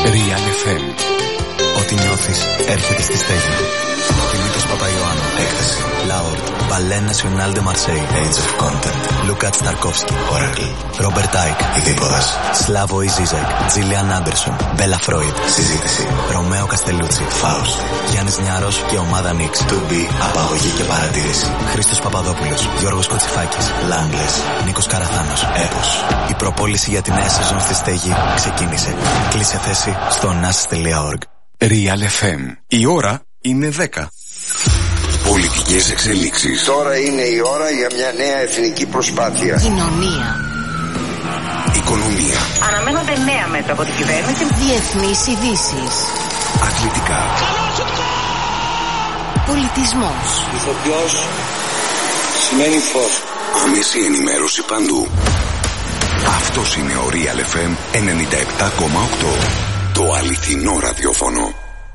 Real FM. Ό,τι νιώθεις έρχεται στη στέγη. Δημήτρης Παπαϊωάννου. Έκθεση. Λάουρτ. Ballet National de Marseille. Age of Content. Λούκα Σταρκόφσκι. Oracle. Ρόμπερτ Άικ. Ειδίποδας. Σλάβο Ιζίζεκ. Τζίλιαν Άντερσον. Μπέλα Φρόιντ. Συζήτηση. Ρωμαίο Καστελούτσι. Φάουστ. Γιάννης Νιάρος και ομάδα Νίξ. To be. Απαγωγή και παρατήρηση. Χρήστος Παπαδόπουλος. Γιώργος Κοτσιφάκης. Λάγκλες. Νίκος Καραθάνος. Έπος. Η προπόληση για τη νέα σεζόν στη στέγη ξεκίνησε. Κλείσε θέση στο nas.org. Real FM. Η ώρα είναι 10. Πολιτικές εξελίξεις. Τώρα είναι η ώρα για μια νέα εθνική προσπάθεια. Κοινωνία. Οικονομία. Αναμένονται νέα μέτρα από την κυβέρνηση. Διεθνείς ειδήσεις. Αθλητικά. Πολιτισμός. Ηθοποιός σημαίνει φως. Άμεση ενημέρωση παντού. Αυτός είναι ο Real FM 97,8. Το αληθινό ραδιόφωνο.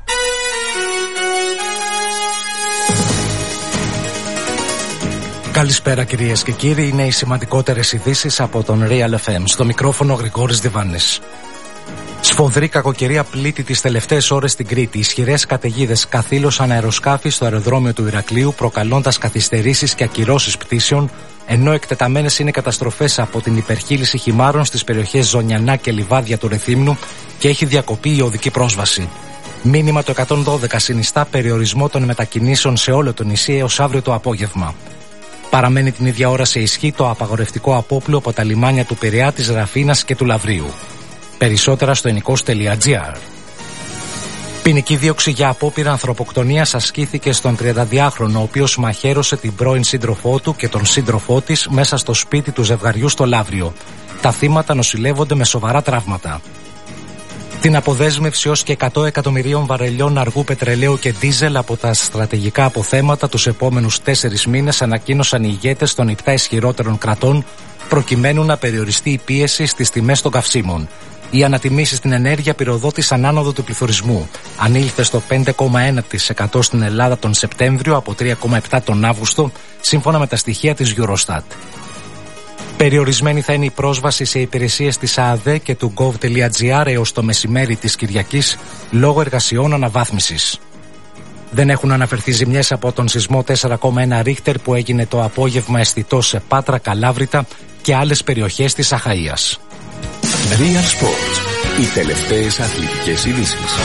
Καλησπέρα κυρίες και κύριοι, είναι οι σημαντικότερες ειδήσεις από τον Real FM. Στο μικρόφωνο Γρηγόρης Διβάνης. Σφοδρή κακοκαιρία πλήττει τις τελευταίες ώρες στην Κρήτη. Ισχυρές καταιγίδες καθήλωσαν αεροσκάφη στο αεροδρόμιο του Ηρακλείου, προκαλώντας καθυστερήσεις και ακυρώσεις πτήσεων, ενώ εκτεταμένες είναι καταστροφές από την υπερχείληση χυμάρων στις περιοχές Ζωνιανά και Λιβάδια του Ρεθύμνου και έχει διακοπεί η οδική πρόσβαση. Μήνυμα το 112 συνιστά περιορισμό των μετακινήσεων σε όλο το νησί έως αύριο το απόγευμα. Παραμένει την ίδια ώρα σε ισχύ το απαγορευτικό απόπλου από τα λιμάνια του Πειραιά, της Ραφίνας και του Λαβρίου. Περισσότερα στο ενικός.gr. Ποινική δίωξη για απόπειρα ανθρωποκτονίας ασκήθηκε στον 32χρονο, ο οποίος μαχαίρωσε την πρώην σύντροφό του και τον σύντροφό της μέσα στο σπίτι του ζευγαριού στο Λαύριο. Τα θύματα νοσηλεύονται με σοβαρά τραύματα. Την αποδέσμευση ως και 100 εκατομμυρίων βαρελιών αργού πετρελαίου και ντίζελ από τα στρατηγικά αποθέματα τους επόμενους 4 μήνες ανακοίνωσαν οι ηγέτες των 7 ισχυρότερων κρατών, προκειμένου να περιοριστεί η πίεση στις τιμές των καυσίμων. Οι ανατιμήσεις στην ενέργεια πυροδότησαν άνοδο του πληθωρισμού. Ανήλθε στο 5,1% στην Ελλάδα τον Σεπτέμβριο από 3,7% τον Αύγουστο, σύμφωνα με τα στοιχεία της Eurostat. Περιορισμένη θα είναι η πρόσβαση σε υπηρεσίες της ΑΑΔ και του gov.gr έως το μεσημέρι της Κυριακής λόγω εργασιών αναβάθμισης. Δεν έχουν αναφερθεί ζημιές από τον σεισμό 4,1 Ρίχτερ που έγινε το απόγευμα αισθητό σε Πάτρα, Καλάβρητα και άλλες περιοχές της Αχαΐας. Real Sports. Οι τελευταίες αθλητικές ειδήσεις.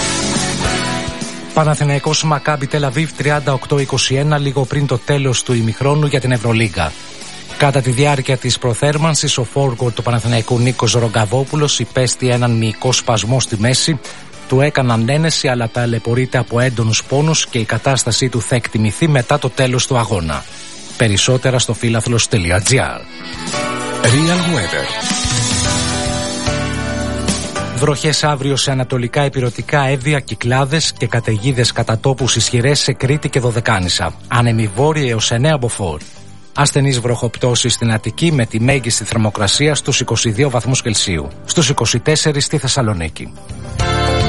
Παναθηναϊκός Μακάμπι Τελαβίβ 38-21 λίγο πριν το τέλος του ημιχρόνου για την Ευρωλίγκα. Κατά τη διάρκεια της προθέρμανσης, ο φόργκορ του Παναθηναϊκού Νίκος Ρογκαβόπουλος υπέστη έναν μυϊκό σπασμό στη μέση. Του έκαναν ένεση, αλλά ταλαιπωρείται από έντονους πόνους και η κατάστασή του θα εκτιμηθεί μετά το τέλος του αγώνα. Περισσότερα στο φίλαθλος.gr. Real Weather. Βροχές αύριο σε ανατολικά ηπειρωτικά Εύβοια, Κυκλάδες και καταιγίδες κατά τόπους ισχυρές σε Κρήτη και Δωδεκάνησα. Άνεμοι βόρειοι έως 9 μποφόρ. Ασθενείς βροχοπτώσεις στην Αττική με τη μέγιστη θερμοκρασία στους 22 βαθμούς Κελσίου. Στους 24 στη Θεσσαλονίκη.